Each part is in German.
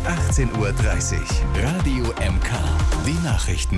18:30 Uhr. Radio MK. Die Nachrichten.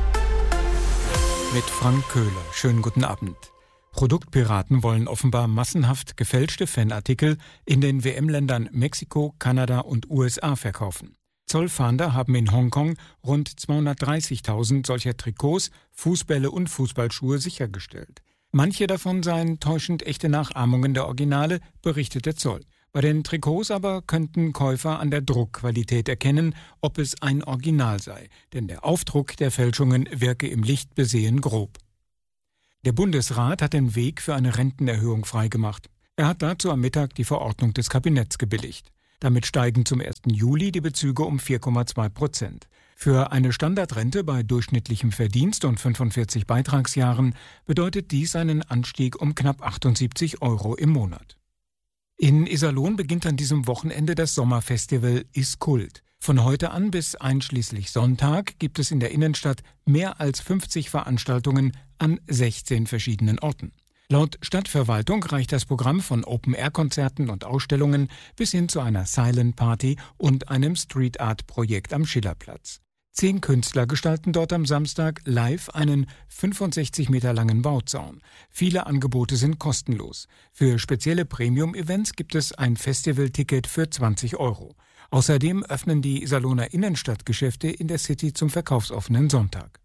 Mit Frank Köhler. Schönen guten Abend. Produktpiraten wollen offenbar massenhaft gefälschte Fanartikel in den WM-Ländern Mexiko, Kanada und USA verkaufen. Zollfahnder haben in Hongkong rund 230.000 solcher Trikots, Fußbälle und Fußballschuhe sichergestellt. Manche davon seien täuschend echte Nachahmungen der Originale, berichtet der Zoll. Bei den Trikots aber könnten Käufer an der Druckqualität erkennen, ob es ein Original sei, denn der Aufdruck der Fälschungen wirke im Licht besehen grob. Der Bundesrat hat den Weg für eine Rentenerhöhung freigemacht. Er hat dazu am Mittag die Verordnung des Kabinetts gebilligt. Damit steigen zum 1. Juli die Bezüge um 4,2%. Für eine Standardrente bei durchschnittlichem Verdienst und 45 Beitragsjahren bedeutet dies einen Anstieg um knapp 78 € im Monat. In Iserlohn beginnt an diesem Wochenende das Sommerfestival Is Kult. Von heute an bis einschließlich Sonntag gibt es in der Innenstadt mehr als 50 Veranstaltungen an 16 verschiedenen Orten. Laut Stadtverwaltung reicht das Programm von Open-Air-Konzerten und Ausstellungen bis hin zu einer Silent Party und einem Street-Art-Projekt am Schillerplatz. 10 Künstler gestalten dort am Samstag live einen 65 Meter langen Bauzaun. Viele Angebote sind kostenlos. Für spezielle Premium-Events gibt es ein Festivalticket für 20 €. Außerdem öffnen die Iserlohner Innenstadtgeschäfte in der City zum verkaufsoffenen Sonntag.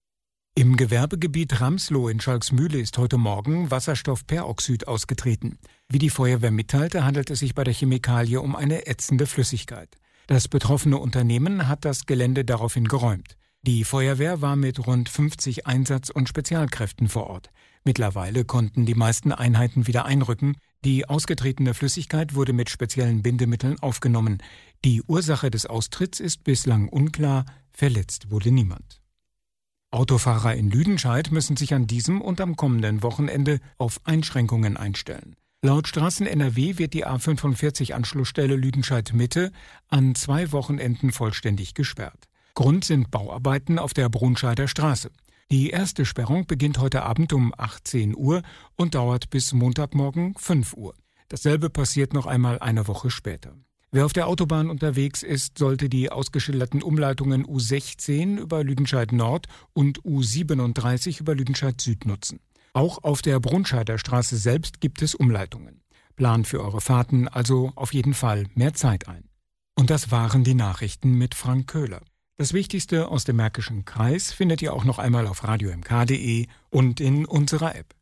Im Gewerbegebiet Ramsloh in Schalksmühle ist heute Morgen Wasserstoffperoxid ausgetreten. Wie die Feuerwehr mitteilte, handelt es sich bei der Chemikalie um eine ätzende Flüssigkeit. Das betroffene Unternehmen hat das Gelände daraufhin geräumt. Die Feuerwehr war mit rund 50 Einsatz- und Spezialkräften vor Ort. Mittlerweile konnten die meisten Einheiten wieder einrücken. Die ausgetretene Flüssigkeit wurde mit speziellen Bindemitteln aufgenommen. Die Ursache des Austritts ist bislang unklar. Verletzt wurde niemand. Autofahrer in Lüdenscheid müssen sich an diesem und am kommenden Wochenende auf Einschränkungen einstellen. Laut Straßen NRW wird die A45-Anschlussstelle Lüdenscheid-Mitte an 2 Wochenenden vollständig gesperrt. Grund sind Bauarbeiten auf der Brunscheider Straße. Die erste Sperrung beginnt heute Abend um 18 Uhr und dauert bis Montagmorgen 5 Uhr. Dasselbe passiert noch einmal eine Woche später. Wer auf der Autobahn unterwegs ist, sollte die ausgeschilderten Umleitungen U16 über Lüdenscheid Nord und U37 über Lüdenscheid Süd nutzen. Auch auf der Brunscheider Straße selbst gibt es Umleitungen. Plant für eure Fahrten also auf jeden Fall mehr Zeit ein. Und das waren die Nachrichten mit Frank Köhler. Das Wichtigste aus dem Märkischen Kreis findet ihr auch noch einmal auf radiomk.de und in unserer App.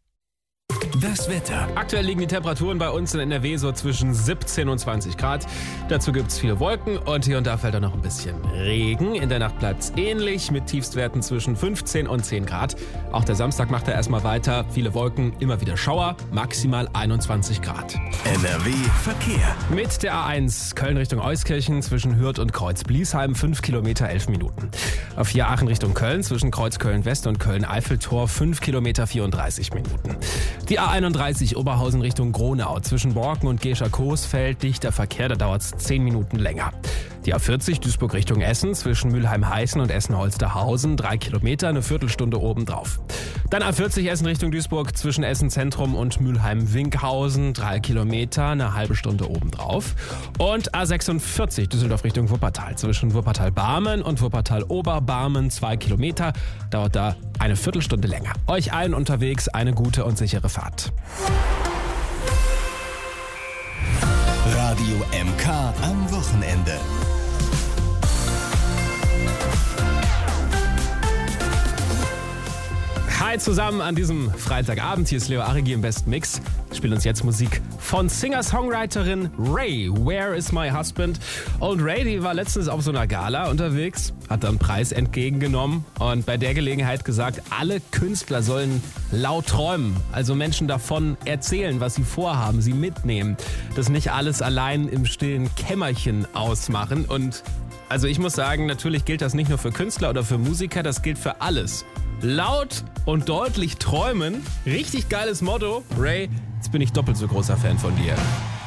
Das Wetter. Aktuell liegen die Temperaturen bei uns in NRW so zwischen 17 und 20 Grad. Dazu gibt es viele Wolken und hier und da fällt auch noch ein bisschen Regen. In der Nacht bleibt es ähnlich mit Tiefstwerten zwischen 15 und 10 Grad. Auch der Samstag macht er erstmal weiter. Viele Wolken, immer wieder Schauer, maximal 21 Grad. NRW Verkehr. Mit der A1 Köln Richtung Euskirchen zwischen Hürth und Kreuz-Bliesheim 5 Kilometer 11 Minuten. A4 Aachen Richtung Köln zwischen Kreuz Köln-West und Köln-Eiffeltor 5 Kilometer 34 Minuten. Die A31 Oberhausen Richtung Gronau zwischen Borken und Gescher-Coesfeld dichter Verkehr, da dauert es 10 Minuten länger. Die A40 Duisburg Richtung Essen zwischen Mülheim-Heißen und Essen-Holsterhausen 3 Kilometer, eine Viertelstunde obendrauf. Dann A40 Essen Richtung Duisburg zwischen Essen Zentrum und Mülheim-Winkhausen 3 Kilometer, eine halbe Stunde obendrauf. Und A46 Düsseldorf Richtung Wuppertal zwischen Wuppertal-Barmen und Wuppertal-Oberbarmen 2 Kilometer, dauert da eine Viertelstunde länger. Euch allen unterwegs eine gute und sichere Fahrt. Radio MK am Wochenende. Hi zusammen an diesem Freitagabend. Hier ist Leo Arigi im besten Mix. Spielt uns jetzt Musik von Singer-Songwriterin Ray. Where is my husband? Und Ray, die war letztens auf so einer Gala unterwegs, hat einen Preis entgegengenommen und bei der Gelegenheit gesagt, alle Künstler sollen laut träumen. Also Menschen davon erzählen, was sie vorhaben, sie mitnehmen. Das nicht alles allein im stillen Kämmerchen ausmachen. Und also ich muss sagen, natürlich gilt das nicht nur für Künstler oder für Musiker, das gilt für alles. Laut und deutlich träumen. Richtig geiles Motto. Ray, jetzt bin ich doppelt so großer Fan von dir.